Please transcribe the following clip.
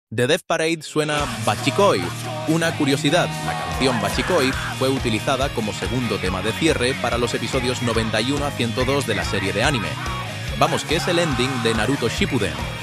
De Death Parade suena Bachikoi. Una curiosidad, la canción Bachikoi fue utilizada como segundo tema de cierre para los episodios 91 a 102 de la serie de anime. Vamos, que es el ending de Naruto Shippuden.